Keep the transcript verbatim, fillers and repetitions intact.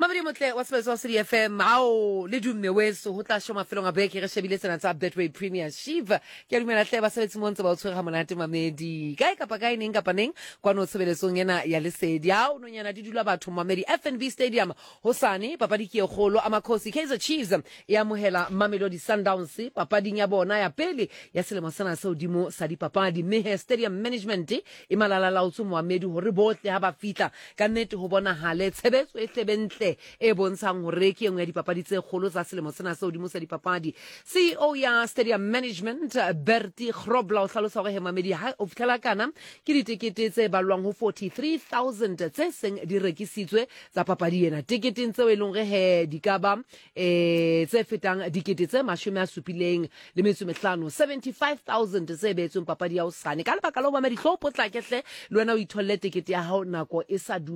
Mamadi motle wa Spurs wa City F M ao le dumme weso ho tla shoma felong a beke re shebile tsena tsa Betway Premiership ke a dumela tle ba sebetsi mo ntse ba o tshwere ha monate Mamedi kae kapa kae neng kapa neng kwa no tshebeletsong ena ya lesedi ao no nyana di dula batho Mamedi F N B Stadium hosane papadi ke kgolo amakhosi Kaizer Chiefs ya mohela Mamelodi Sundowns papading ya bona ya pele ya selemo sana se odimo sa di papadi Mehe Stadium Management e malala lautso Mohamedi hore botle ha ba fitla ka nnete ho bona hale tshebetso e tlebentle e bontshang hore ke engwe ya dipapadi tse kgolo tsa selemo sena se hodimo sa dipapadi. C E O ya Stadium Management Bertie Grobler o hlalosa hore Mamedi ha o fihlela kana ke ditekete tse balwang ho forty-three thousand tse seng di rekisitswe tsa papadi ena. Tiketeng tseo e leng re he di ka ba eh tse fetang dikete tse mashome a supileng le metso mehlano seventy-five thousand tse betsweng papadi ya hosane ka lebaka la Mamedi hlo potla kehle le wena o itholle tikete ya hao nako e sa